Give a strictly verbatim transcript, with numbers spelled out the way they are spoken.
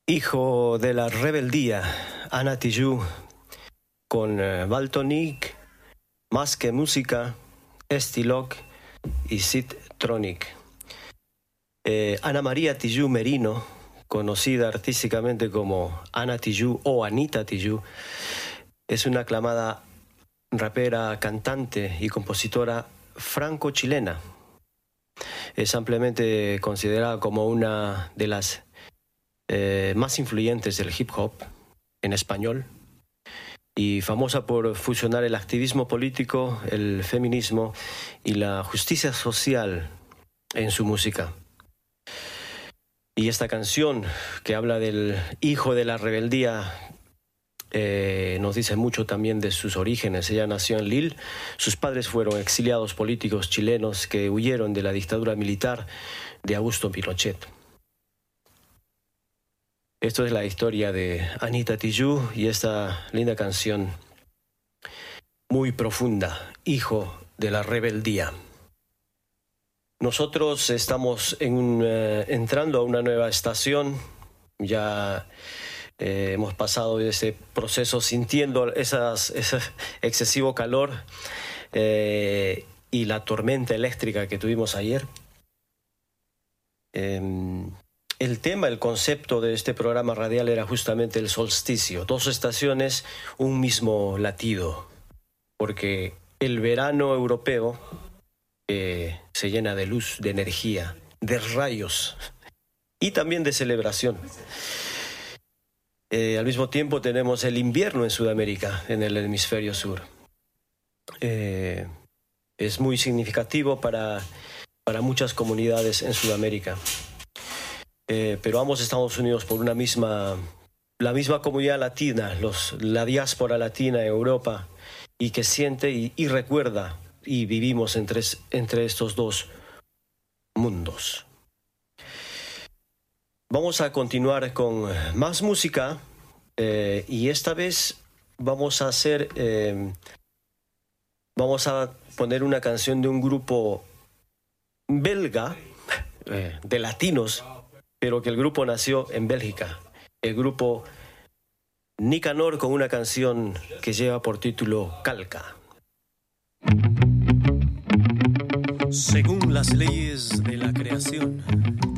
Hijo de la rebeldía, Ana Tijoux, con eh, Valtonyc, Más que música, Estiloc y Sid Tronic. Eh, Ana María Tijoux Merino, conocida artísticamente como Ana Tijoux o Anita Tijoux, es una aclamada rapera, cantante y compositora franco-chilena. Es ampliamente considerada como una de las eh, más influyentes del hip hop en español y famosa por fusionar el activismo político, el feminismo y la justicia social en su música. Y esta canción que habla del hijo de la rebeldía eh, nos dice mucho también de sus orígenes. Ella nació en Lille, sus padres fueron exiliados políticos chilenos que huyeron de la dictadura militar de Augusto Pinochet. Esto es la historia de Anita Tijoux y esta linda canción muy profunda, Hijo de la Rebeldía. Nosotros estamos en un, eh, entrando a una nueva estación, ya eh, hemos pasado de ese proceso sintiendo esas, ese excesivo calor eh, y la tormenta eléctrica que tuvimos ayer. Eh, El tema, el concepto de este programa radial era justamente el solsticio. Dos estaciones, un mismo latido. Porque el verano europeo eh, se llena de luz, de energía, de rayos y también de celebración. Eh, al mismo tiempo tenemos el invierno en Sudamérica, en el hemisferio sur. Eh, es muy significativo para, para muchas comunidades en Sudamérica. Eh, pero ambos estamos unidos por una misma, la misma comunidad latina, los, la diáspora latina en Europa, y que siente y, y recuerda, y vivimos entre, entre estos dos mundos. Vamos a continuar con más música, eh, y esta vez vamos a hacer, eh, vamos a poner una canción de un grupo belga, eh, de latinos, pero que el grupo nació en Bélgica. El grupo Nicanor, con una canción que lleva por título Calca. Según las leyes de la creación,